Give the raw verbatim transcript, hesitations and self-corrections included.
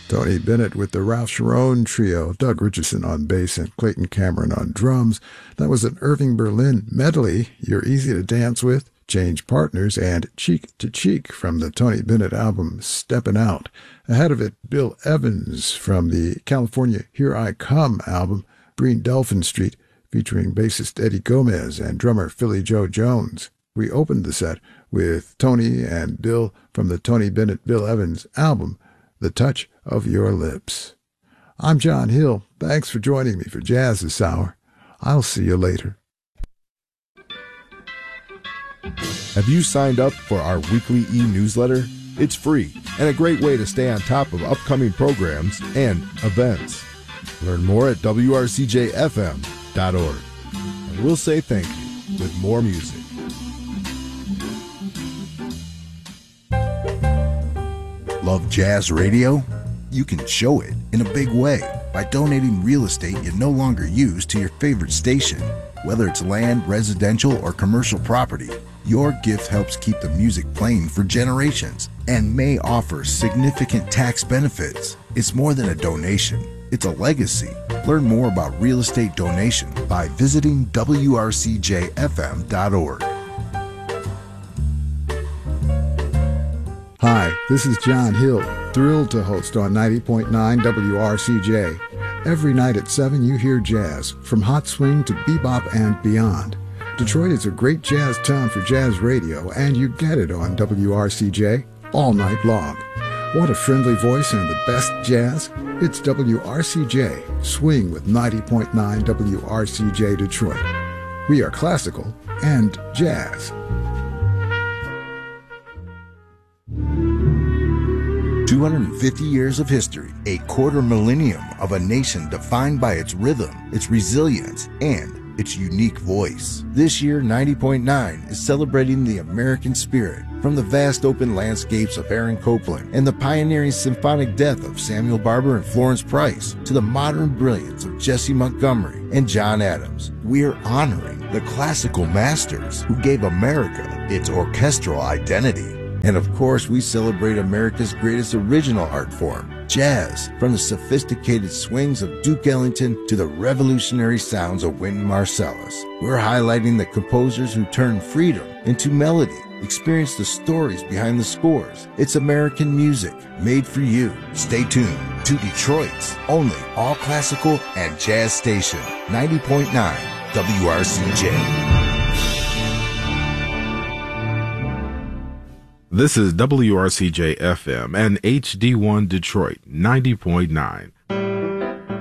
Tony Bennett with the Ralph Sharon Trio, Doug Richardson on bass and Clayton Cameron on drums. That was an Irving Berlin medley, You're Easy to Dance With, Change Partners, and Cheek to Cheek from the Tony Bennett album Steppin' Out. Ahead of it, Bill Evans from the California Here I Come album, Breen Delphin Street, featuring bassist Eddie Gomez and drummer Philly Joe Jones. We opened the set with Tony and Bill from the Tony Bennett Bill Evans album, The Touch of Your Lips. I'm John Hill. Thanks for joining me for Jazz this hour. I'll see you later. Have you signed up for our weekly e-newsletter? It's free and a great way to stay on top of upcoming programs and events. Learn more at W R C J F M dot org. And we'll say thank you with more music. Love jazz radio? You can show it in a big way by donating real estate you no longer use to your favorite station. Whether it's land, residential, or commercial property, your gift helps keep the music playing for generations and may offer significant tax benefits. It's more than a donation, it's a legacy. Learn more about real estate donation by visiting W R C J F M dot org. Hi, this is John Hill, thrilled to host on ninety point nine W R C J. Every night at seven you hear jazz, from hot swing to bebop and beyond. Detroit is a great jazz town for jazz radio, and you get it on W R C J all night long. Want a friendly voice and the best jazz? It's W R C J, Swing with ninety point nine W R C J Detroit. We are classical and jazz. two hundred fifty years of history, a quarter millennium of a nation defined by its rhythm, its resilience, and its unique voice. This year, ninety point nine is celebrating the American spirit, from the vast open landscapes of Aaron Copland and the pioneering symphonic depth of Samuel Barber and Florence Price, to the modern brilliance of Jesse Montgomery and John Adams. We're honoring the classical masters who gave America its orchestral identity. And of course, we celebrate America's greatest original art form, jazz, from the sophisticated swings of Duke Ellington to the revolutionary sounds of Wynton Marsalis. We're highlighting the composers who turned freedom into melody, experience the stories behind the scores. It's American music, made for you. Stay tuned to Detroit's only all-classical and jazz station, ninety point nine W R C J. This is W R C J F M and H D one Detroit ninety point nine.